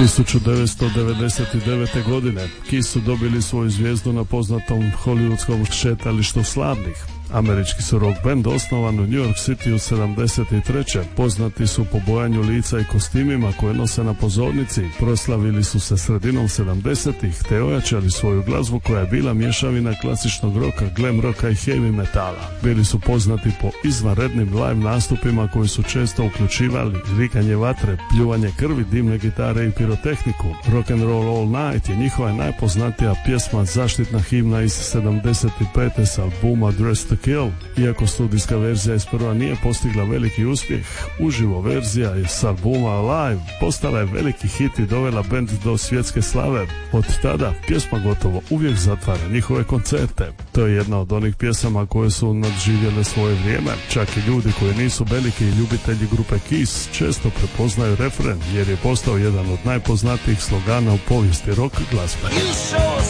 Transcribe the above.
1999. godine Kiss su dobili svoju zvijezdu na poznatom hollywoodskom šetalištu slavnih. Američki su rock band osnovan u New York City u 73. Poznati su po bojanju lica i kostimima koje nose na pozornici. Proslavili su se sredinom 70-ih te ojačali svoju glazbu koja je bila mješavina klasičnog roka, glam roka i heavy metala. Bili su poznati po izvanrednim live nastupima koji su često uključivali rikanje vatre, pljuvanje krvi, dimne gitare i pirotehniku. Rock and Roll All Night je njihova najpoznatija pjesma, zaštitna himna iz 75. s albuma Dressed to Kill. Iako studijska verzija isprva nije postigla veliki uspjeh, uživo verzija je s albuma Alive postala je veliki hit i dovela band do svjetske slave. Od tada pjesma gotovo uvijek zatvara njihove koncerte. To je jedna od onih pjesama koje su nadživjele svoje vrijeme. Čak i ljudi koji nisu veliki ljubitelji grupe Kiss često prepoznaju refren jer je postao jedan od najpoznatijih slogana u povijesti rock glazbe.